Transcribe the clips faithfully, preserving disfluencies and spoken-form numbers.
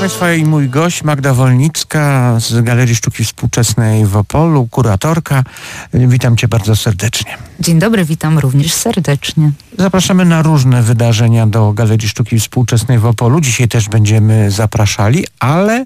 Państwa i mój gość Magda Wolnicka z Galerii Sztuki Współczesnej w Opolu, kuratorka. Witam Cię bardzo serdecznie. Dzień dobry, witam również serdecznie. Zapraszamy na różne wydarzenia do Galerii Sztuki Współczesnej w Opolu. Dzisiaj też będziemy zapraszali, ale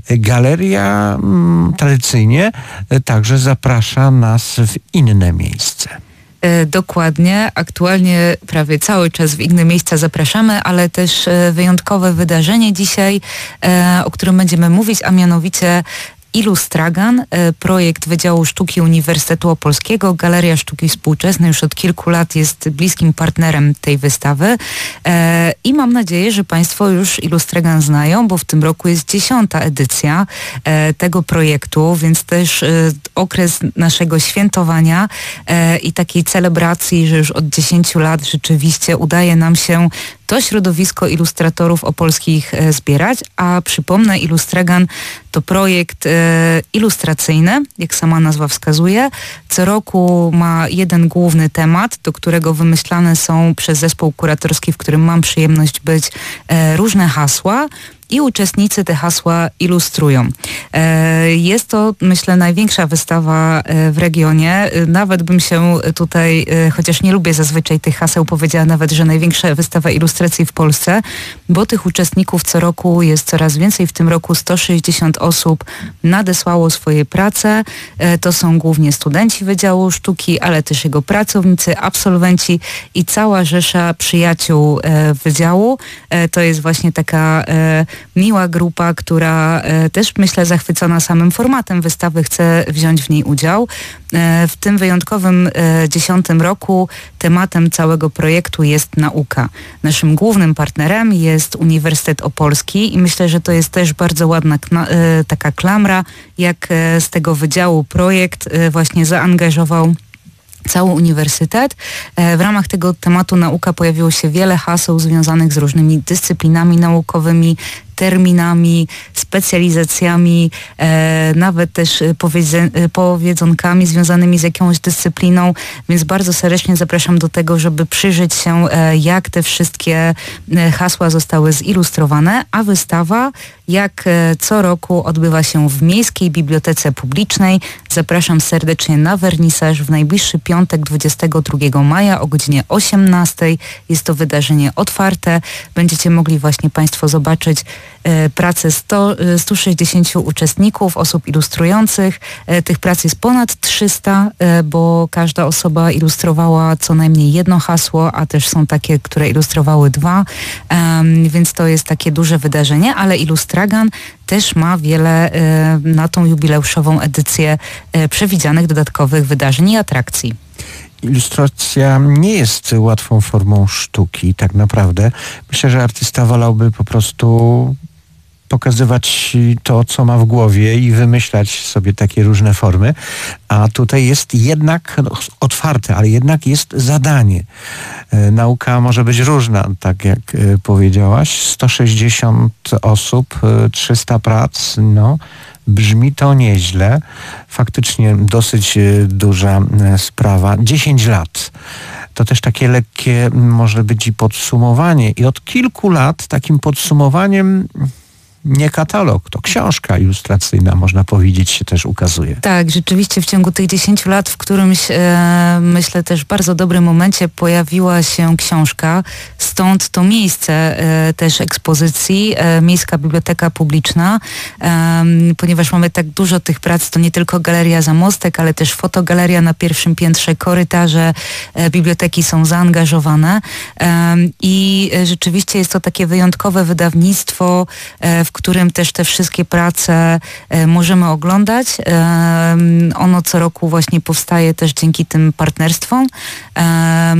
galeria mm, tradycyjnie także zaprasza nas w inne miejsce. Dokładnie. Aktualnie prawie cały czas w inne miejsca zapraszamy, ale też wyjątkowe wydarzenie dzisiaj, o którym będziemy mówić, a mianowicie Illustragan, projekt Wydziału Sztuki Uniwersytetu Opolskiego. Galeria Sztuki Współczesnej już od kilku lat jest bliskim partnerem tej wystawy i mam nadzieję, że Państwo już Illustragan znają, bo w tym roku jest dziesiąta edycja tego projektu, więc też okres naszego świętowania i takiej celebracji, że już od dziesięciu lat rzeczywiście udaje nam się to środowisko ilustratorów opolskich e, zbierać, a przypomnę, Illustragan to projekt e, ilustracyjny, jak sama nazwa wskazuje. Co roku ma jeden główny temat, do którego wymyślane są przez zespół kuratorski, w którym mam przyjemność być, e, różne hasła. I uczestnicy te hasła ilustrują. Jest to, myślę, największa wystawa w regionie. Nawet bym się tutaj, chociaż nie lubię zazwyczaj tych haseł, powiedziała nawet, że największa wystawa ilustracji w Polsce, bo tych uczestników co roku jest coraz więcej. W tym roku sto sześćdziesiąt osób nadesłało swoje prace. To są głównie studenci Wydziału Sztuki, ale też jego pracownicy, absolwenci i cała rzesza przyjaciół Wydziału. To jest właśnie taka miła grupa, która e, też, myślę, zachwycona samym formatem wystawy, chce wziąć w niej udział. E, w tym wyjątkowym e, dziesiątym roku tematem całego projektu jest nauka. Naszym głównym partnerem jest Uniwersytet Opolski i myślę, że to jest też bardzo ładna kna- e, taka klamra, jak e, z tego wydziału projekt e, właśnie zaangażował cały uniwersytet. W ramach tego tematu nauka pojawiło się wiele haseł związanych z różnymi dyscyplinami naukowymi, terminami, specjalizacjami, e, nawet też powiedze, powiedzonkami związanymi z jakąś dyscypliną, więc bardzo serdecznie zapraszam do tego, żeby przyjrzeć się, e, jak te wszystkie hasła zostały zilustrowane, a wystawa, jak e, co roku odbywa się w Miejskiej Bibliotece Publicznej. Zapraszam serdecznie na wernisaż w najbliższy piątek, dwudziestego drugiego maja o godzinie osiemnastej. Jest to wydarzenie otwarte. Będziecie mogli właśnie Państwo zobaczyć pracę sto, stu sześćdziesięciu uczestników, osób ilustrujących. Tych prac jest ponad trzysta, bo każda osoba ilustrowała co najmniej jedno hasło, a też są takie, które ilustrowały dwa, więc to jest takie duże wydarzenie, ale Illustragan też ma wiele na tą jubileuszową edycję przewidzianych dodatkowych wydarzeń i atrakcji. Ilustracja nie jest łatwą formą sztuki, tak naprawdę. Myślę, że artysta wolałby po prostu pokazywać to, co ma w głowie i wymyślać sobie takie różne formy, a tutaj jest jednak no, otwarte, ale jednak jest zadanie. E, nauka może być różna, tak jak e, powiedziałaś. sto sześćdziesiąt osób, e, trzysta prac, no brzmi to nieźle. Faktycznie dosyć e, duża e, sprawa. dziesięć lat. To też takie lekkie może być i podsumowanie. I od kilku lat takim podsumowaniem nie katalog, to książka ilustracyjna, można powiedzieć, się też ukazuje. Tak, rzeczywiście w ciągu tych dziesięciu lat w którymś, e, myślę, też bardzo dobrym momencie pojawiła się książka. Stąd to miejsce e, też ekspozycji, e, Miejska Biblioteka Publiczna, e, ponieważ mamy tak dużo tych prac, to nie tylko Galeria Zamostek, ale też fotogaleria na pierwszym piętrze, korytarze e, biblioteki są zaangażowane e, i e, rzeczywiście jest to takie wyjątkowe wydawnictwo, e, w którym też te wszystkie prace e, możemy oglądać. E, ono co roku właśnie powstaje też dzięki tym partnerstwom e,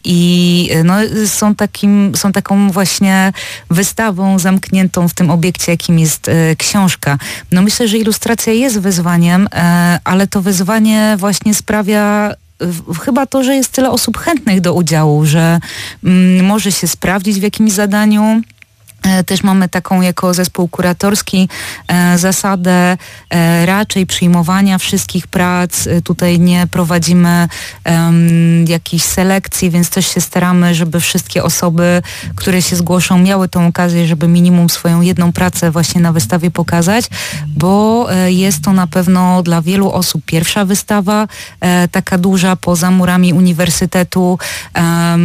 i no, są, takim, są taką właśnie wystawą zamkniętą w tym obiekcie, jakim jest e, książka. No myślę, że ilustracja jest wyzwaniem, e, ale to wyzwanie właśnie sprawia chyba to, że jest tyle osób chętnych do udziału, że mm, może się sprawdzić w jakimś zadaniu, Też mamy taką jako zespół kuratorski e, zasadę e, raczej przyjmowania wszystkich prac. E, tutaj nie prowadzimy e, jakichś selekcji, więc też się staramy, żeby wszystkie osoby, które się zgłoszą, miały tą okazję, żeby minimum swoją jedną pracę właśnie na wystawie pokazać, bo e, jest to na pewno dla wielu osób pierwsza wystawa, e, taka duża poza murami uniwersytetu e,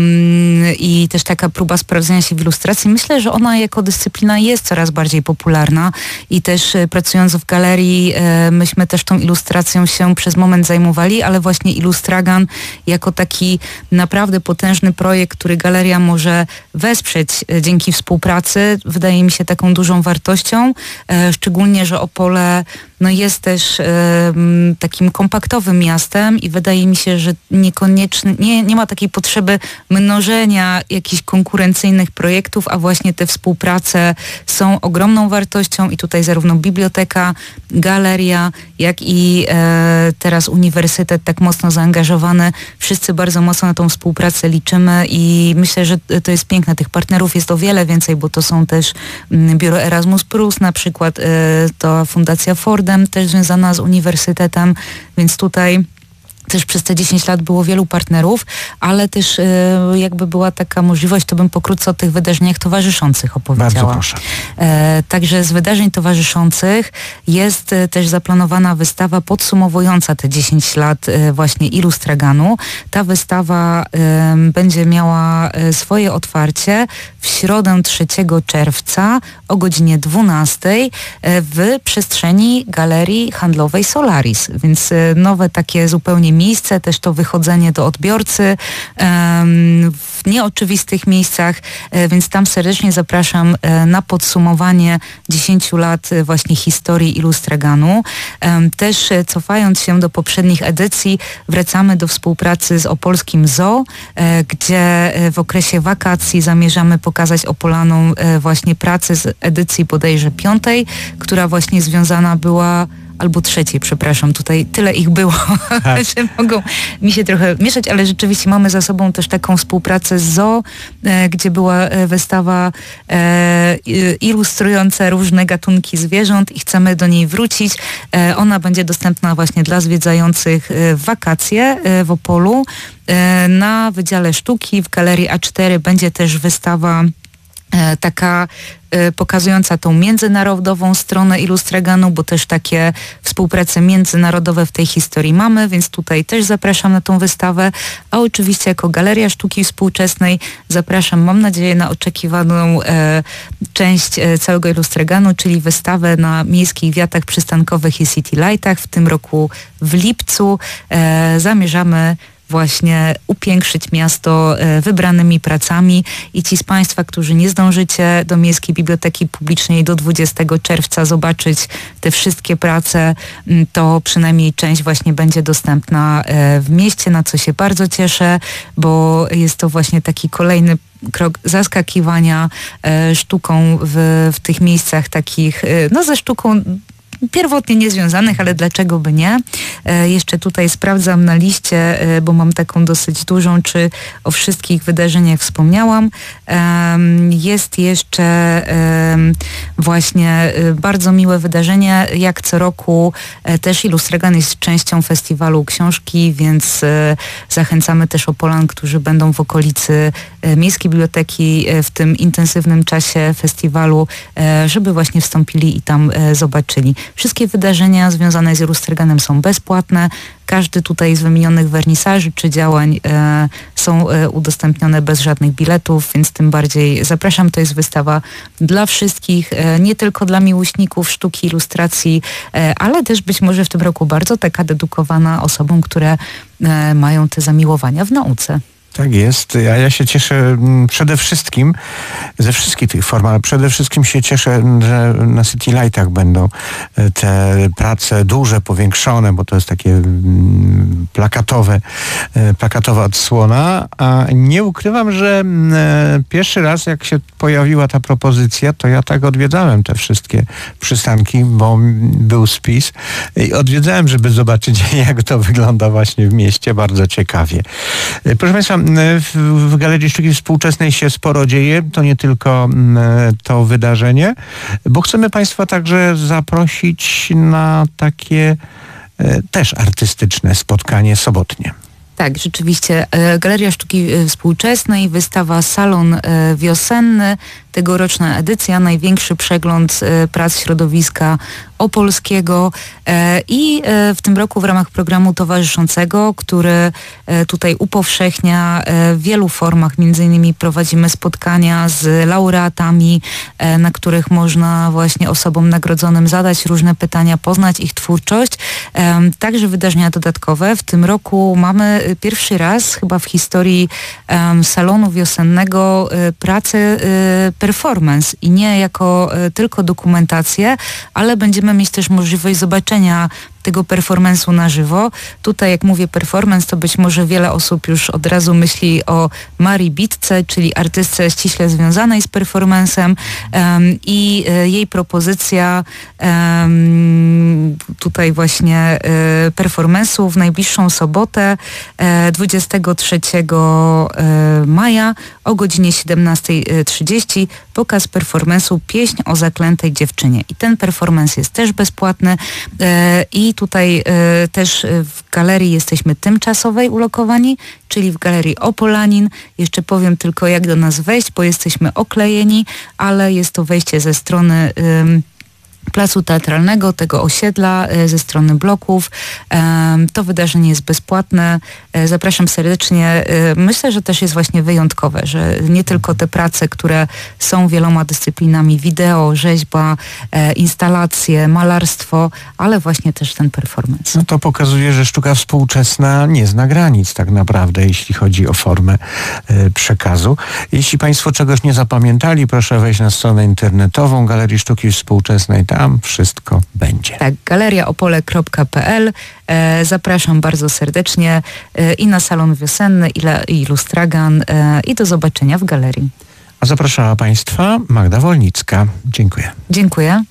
i też taka próba sprawdzenia się w ilustracji. Myślę, że ona jako dyscyplina jest coraz bardziej popularna i też e, pracując w galerii e, myśmy też tą ilustracją się przez moment zajmowali, ale właśnie Illustragan jako taki naprawdę potężny projekt, który galeria może wesprzeć e, dzięki współpracy, wydaje mi się taką dużą wartością, e, szczególnie, że Opole no jest też e, takim kompaktowym miastem i wydaje mi się, że niekoniecznie, nie, nie ma takiej potrzeby mnożenia jakichś konkurencyjnych projektów, a właśnie te współprace są ogromną wartością i tutaj zarówno biblioteka, galeria, jak i e, teraz uniwersytet tak mocno zaangażowany. Wszyscy bardzo mocno na tą współpracę liczymy i myślę, że to jest piękne. Tych partnerów jest o wiele więcej, bo to są też m, biuro Erasmus plus, na przykład e, to Fundacja Fordem, też związana z uniwersytetem, więc tutaj też przez te dziesięć lat było wielu partnerów, ale też e, jakby była taka możliwość, to bym pokrótce o tych wydarzeniach towarzyszących opowiedziała. Bardzo proszę. E, także z wydarzeń towarzyszących jest e, też zaplanowana wystawa podsumowująca te dziesięć lat e, właśnie Illustraganu. Ta wystawa e, będzie miała e, swoje otwarcie w środę trzeciego czerwca o godzinie dwunastej e, w przestrzeni Galerii Handlowej Solaris, więc e, nowe takie zupełnie miejsce, też to wychodzenie do odbiorcy um, w nieoczywistych miejscach, e, więc tam serdecznie zapraszam e, na podsumowanie dziesięciu lat e, właśnie historii Illustraganu. E, też e, cofając się do poprzednich edycji, wracamy do współpracy z Opolskim Zoo, e, gdzie e, w okresie wakacji zamierzamy pokazać Opolanom e, właśnie pracę z edycji bodajże piątej, która właśnie związana była albo trzeciej, przepraszam, tutaj tyle ich było, tak. że mogą mi się trochę mieszać, ale rzeczywiście mamy za sobą też taką współpracę z Zoo, e, gdzie była e, wystawa e, ilustrująca różne gatunki zwierząt i chcemy do niej wrócić. E, ona będzie dostępna właśnie dla zwiedzających e, w wakacje e, w Opolu. E, na Wydziale Sztuki w Galerii A cztery będzie też wystawa e, taka pokazująca tą międzynarodową stronę Illustraganu, bo też takie współprace międzynarodowe w tej historii mamy, więc tutaj też zapraszam na tą wystawę, a oczywiście jako Galeria Sztuki Współczesnej zapraszam, mam nadzieję, na oczekiwaną e, część e, całego Illustraganu, czyli wystawę na Miejskich Wiatach Przystankowych i City Lightach. W tym roku w lipcu e, zamierzamy właśnie upiększyć miasto e, wybranymi pracami i ci z Państwa, którzy nie zdążycie do Miejskiej Biblioteki Publicznej do dwudziestego czerwca zobaczyć te wszystkie prace, m, to przynajmniej część właśnie będzie dostępna e, w mieście, na co się bardzo cieszę, bo jest to właśnie taki kolejny krok zaskakiwania e, sztuką w, w tych miejscach takich, e, no ze sztuką pierwotnie niezwiązanych, ale dlaczego by nie? E, jeszcze tutaj sprawdzam na liście, e, bo mam taką dosyć dużą, czy o wszystkich wydarzeniach wspomniałam. E, jest jeszcze e, właśnie e, bardzo miłe wydarzenie, jak co roku e, też Illustragan jest częścią festiwalu książki, więc e, zachęcamy też Opolan, którzy będą w okolicy e, Miejskiej Biblioteki e, w tym intensywnym czasie festiwalu, e, żeby właśnie wstąpili i tam e, zobaczyli. Wszystkie wydarzenia związane z Illustraganem są bezpłatne. Każdy tutaj z wymienionych wernisaży czy działań e, są e, udostępnione bez żadnych biletów, więc tym bardziej zapraszam. To jest wystawa dla wszystkich, e, nie tylko dla miłośników sztuki, ilustracji, e, ale też być może w tym roku bardzo taka dedykowana osobom, które e, mają te zamiłowania w nauce. Tak jest, a ja się cieszę przede wszystkim ze wszystkich tych form, ale przede wszystkim się cieszę, że na City Lightach będą te prace duże, powiększone, bo to jest takie plakatowe, plakatowa odsłona, a nie ukrywam, że pierwszy raz jak się pojawiła ta propozycja, to ja tak odwiedzałem te wszystkie przystanki, bo był spis i odwiedzałem, żeby zobaczyć, jak to wygląda właśnie w mieście, bardzo ciekawie. Proszę Państwa, w, w Galerii Sztuki Współczesnej się sporo dzieje. To nie tylko to wydarzenie, bo chcemy Państwa także zaprosić na takie też artystyczne spotkanie sobotnie. Tak, rzeczywiście. Galeria Sztuki Współczesnej, wystawa Salon Wiosenny, tegoroczna edycja, największy przegląd prac środowiska opolskiego i w tym roku w ramach programu towarzyszącego, który tutaj upowszechnia w wielu formach, między innymi prowadzimy spotkania z laureatami, na których można właśnie osobom nagrodzonym zadać różne pytania, poznać ich twórczość. Także wydarzenia dodatkowe. W tym roku mamy pierwszy raz chyba w historii salonu wiosennego pracę performance i nie jako tylko dokumentację, ale będziemy mieć też możliwość zobaczenia tego performance'u na żywo. Tutaj jak mówię performance, to być może wiele osób już od razu myśli o Marii Bitce, czyli artystce ściśle związanej z performance'em um, i e, jej propozycja um, tutaj właśnie e, performance'u w najbliższą sobotę e, dwudziestego trzeciego maja o godzinie siedemnasta trzydzieści pokaz performance'u Pieśń o zaklętej dziewczynie. I ten performance jest też bezpłatny e, i I tutaj y, też w galerii jesteśmy tymczasowej ulokowani, czyli w Galerii Opolanin. Jeszcze powiem tylko, jak do nas wejść, bo jesteśmy oklejeni, ale jest to wejście ze strony y, Placu Teatralnego, tego osiedla, ze strony bloków. To wydarzenie jest bezpłatne. Zapraszam serdecznie. Myślę, że też jest właśnie wyjątkowe, że nie tylko te prace, które są wieloma dyscyplinami, wideo, rzeźba, instalacje, malarstwo, ale właśnie też ten performance. No to pokazuje, że sztuka współczesna nie zna granic tak naprawdę, jeśli chodzi o formę przekazu. Jeśli Państwo czegoś nie zapamiętali, proszę wejść na stronę internetową Galerii Sztuki Współczesnej. Tam wszystko będzie. Tak, galeria opole kropka p l. E, zapraszam bardzo serdecznie e, i na salon wiosenny, i, la, i Lustragan e, i do zobaczenia w galerii. A zapraszała Państwa Magda Wolnicka. Dziękuję. Dziękuję.